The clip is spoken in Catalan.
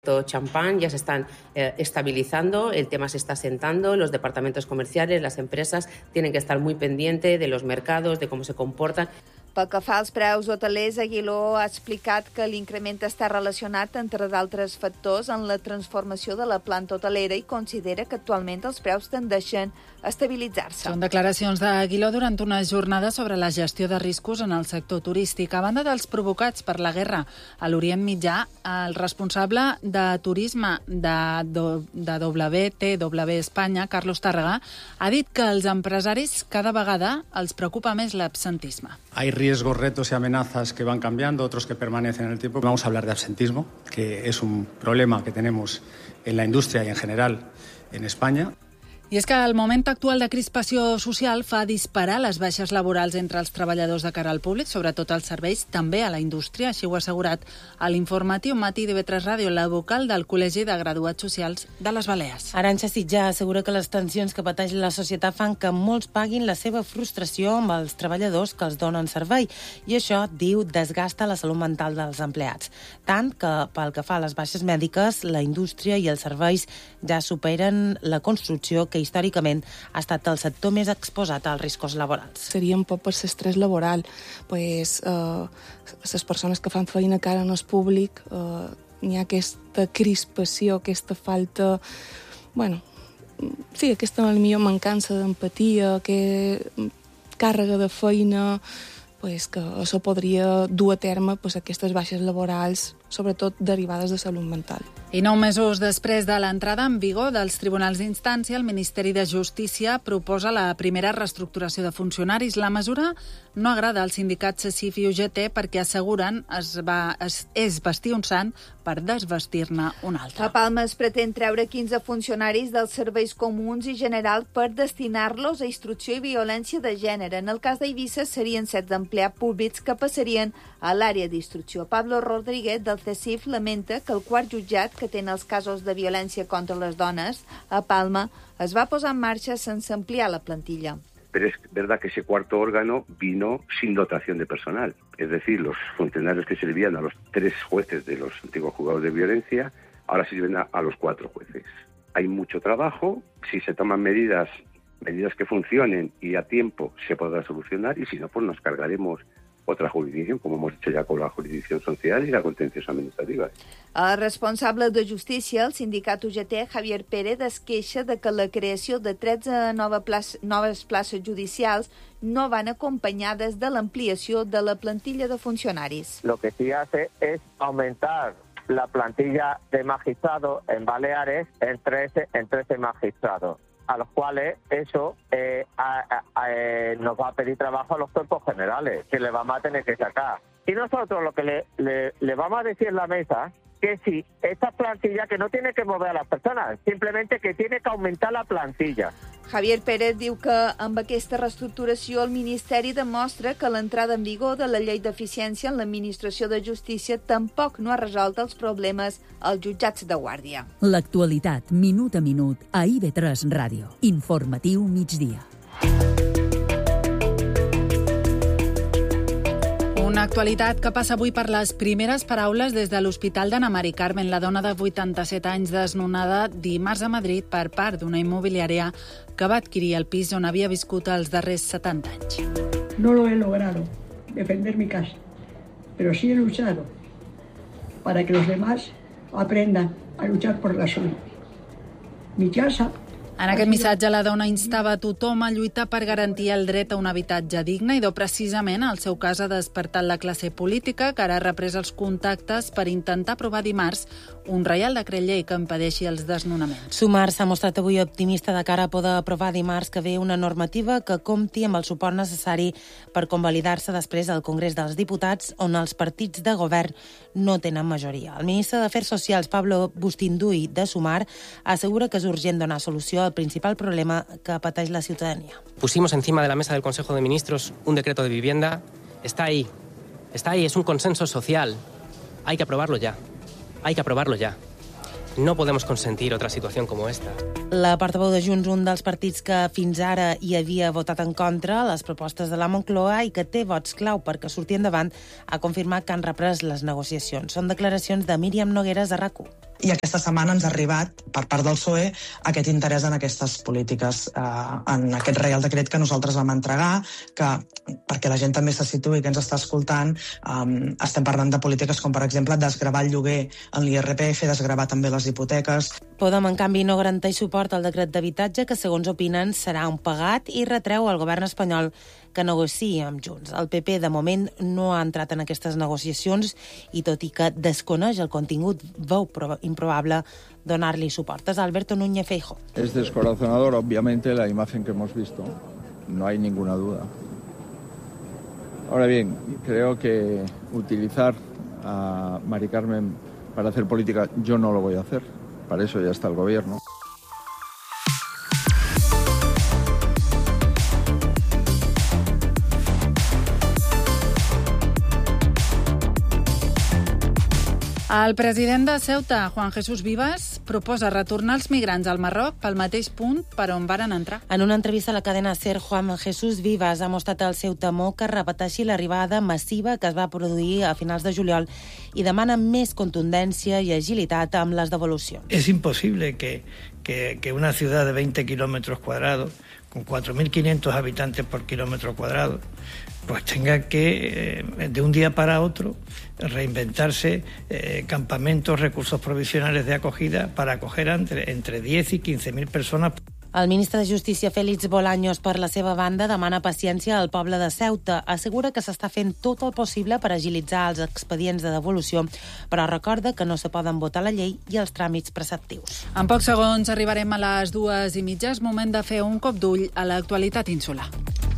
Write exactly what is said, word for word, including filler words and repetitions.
Champán ya se están eh, estabilizando, el tema se está sentando, los departamentos comerciales, las empresas tienen que estar muy pendientes de los mercados, de cómo se comportan. Pel que fa als preus hotelers, Aguiló ha explicat que l'increment està relacionat, entre d'altres factors, en la transformació de la planta hotelera i considera que actualment els preus tendeixen a estabilitzar-se. Són declaracions d'Aguiló durant una jornada sobre la gestió de riscos en el sector turístic. A banda dels provocats per la guerra a l'Orient Mitjà, el responsable de turisme de, de W T W Espanya, Carlos Tàrrega, ha dit que als empresaris cada vegada els preocupa més l'absentisme. Hay riesgos, retos y amenazas que van cambiando, otros que permanecen en el tiempo. Vamos a hablar de absentismo, que es un problema que tenemos en la industria y en general en España. I és que el moment actual de crispació social fa disparar les baixes laborals entre els treballadors de cara al públic, sobretot als serveis, també a la indústria. Així ho ha assegurat a l'informatiu Matí de T V tres Ràdio la vocal del Col·legi de Graduats Socials de les Balears. Arantxa Sitjà assegura que les tensions que pateix la societat fan que molts paguin la seva frustració amb els treballadors que els donen servei, i això, diu, desgasta la salut mental dels empleats. Tant que, pel que fa a les baixes mèdiques, la indústria i els serveis ja superen la construcció, que històricament ha estat el sector més exposat als riscos laborals. Seria un poc per l'estrès laboral. Pues, eh, les persones que fan feina cara en el públic, eh, n'hi ha aquesta crispació, aquesta falta... Bueno, sí, aquesta millor mancança d'empatia, que càrrega de feina, pues, que això podria dur a terme pues, aquestes baixes laborals, sobretot derivades de salut mental. I nou mesos després de l'entrada en vigor dels tribunals d'instància, el Ministeri de Justícia proposa la primera reestructuració de funcionaris. La mesura no agrada als sindicats C I F i U G T perquè asseguren es va, es, és vestir un sant per desvestir-ne un altre. A Palma es pretén treure quinze funcionaris dels serveis comuns i general per destinar-los a instrucció i violència de gènere. En el cas d'Eivissa serien set d'empleats públics que passarien a l'àrea d'instrucció. Pablo Rodríguez, del C I F, lamenta que el quart jutjat que té els casos de violència contra les dones a Palma es va posar en marxa sense ampliar la plantilla. Pero es verdad que ese cuarto órgano vino sin dotación de personal. Es decir, los funcionarios que servían a los tres jueces de los antiguos juzgados de violencia ahora sirven a, a los cuatro jueces. Hay mucho trabajo. Si se toman medidas, medidas que funcionen y a tiempo se podrá solucionar, y si no, pues nos cargaremos otra jurisdicción, como hemos hecho ya con la jurisdicción social y la contenciosa administrativa. El responsable de Justícia, el sindicat U G T, Javier Pérez, es queixa de que la creació de tretze nova plaça, noves places judicials no van acompanyades de l'ampliació de la plantilla de funcionaris. Lo que sí hace es aumentar la plantilla de magistrados en Baleares en trece, en trece magistrados, a los cuales eso eh, a, a, a, nos va a pedir trabajo a los cuerpos generales, que le vamos a tener que sacar. Y nosotros lo que le, le, le vamos a decir en la mesa, que si esta plantilla, que no tiene que mover a las personas, simplemente que tiene que aumentar la plantilla. Javier Pérez diu que amb aquesta reestructuració el Ministeri demostra que l'entrada en vigor de la llei d'eficiència en l'administració de justícia tampoc no ha resolt els problemes als jutjats de guàrdia. L'actualitat, minut a minut, a I V tres Ràdio. Informatiu migdia. Una actualitat que passa avui per les primeres paraules des de l'Hospital d'Anna Mari Carmen, la dona de vuitanta-set anys desnonada dimarts a Madrid per part d'una immobiliària que va adquirir el pis on havia viscut els darrers setanta anys. No lo he logrado defender mi casa, pero sí he luchado para que los demás aprendan a luchar por la suya. Mi casa... En aquest missatge, la dona instava a tothom a lluitar per garantir el dret a un habitatge digne, i precisament el seu cas ha despertat la classe política, que ara ha reprès els contactes per intentar aprovar dimarts un reial decret llei que impedeixi els desnonaments. Sumar s'ha mostrat avui optimista de cara a poder aprovar dimarts que ve una normativa que compti amb el suport necessari per convalidar-se després al Congrés dels Diputats, on els partits de govern no tenen majoria. El ministre d'Afers Socials, Pablo Bustinduy, de Sumar, assegura que és urgent donar solució al principal problema que pateix la ciutadania. Pusimos encima de la mesa del Consejo de Ministros un decreto de vivienda. Está ahí, está ahí, es un consenso social. Hay que aprobarlo ya, hay que aprobarlo ya. No podemos consentir otra situación como esta. La portaveu de Junts, un dels partits que fins ara hi havia votat en contra les propostes de la Moncloa i que té vots clau perquè surti endavant, ha confirmat que han reprès les negociacions. Són declaracions de Míriam Nogueras, de RAC u. I aquesta setmana ens ha arribat, per part del P S O E, aquest interès en aquestes polítiques, eh, en aquest Reial Decret que nosaltres vam entregar, que, perquè la gent també se situï, que ens està escoltant, eh, estem parlant de polítiques com, per exemple, desgravar el lloguer en l'I R P F, desgravar també les hipoteques. Podem, en canvi, no garanteix suport al decret d'habitatge, que, segons opinen, serà un pagat, i retreu al govern espanyol que negociï amb Junts. El P P, de moment, no ha entrat en aquestes negociacions i, tot i que desconeix el contingut, veu improbable donar-li suport. És Alberto Núñez Feijóo. Es descorazonador, obviamente, la imagen que hemos visto. No hay ninguna duda. Ahora bien, creo que utilizar a Mari Carmen para hacer política, yo no lo voy a hacer. Para eso ya está el gobierno. El president de Ceuta, Juan Jesús Vivas, proposa retornar els migrants al Marroc pel mateix punt per on varen entrar. En una entrevista a la cadena SER, Juan Jesús Vivas ha mostrat el seu temor que repeteixi l'arribada massiva que es va produir a finals de juliol i demana més contundència i agilitat amb les devolucions. Es imposible que, que, que una ciudad de veinte kilómetros cuadrados, con cuatro mil quinientos habitantes por kilómetro cuadrado, pues tenga que, eh, de un día para otro, reinventarse eh, campamentos, recursos provisionales de acogida para acoger entre, entre diez y quince mil personas. El ministre de Justícia, Félix Bolaños, per la seva banda, demana paciència al poble de Ceuta. Assegura que s'està fent tot el possible per agilitzar els expedients de devolució, però recorda que no se poden votar la llei i els tràmits preceptius. En pocs segons arribarem a les dues i mitja. És moment de fer un cop d'ull a l'actualitat insular.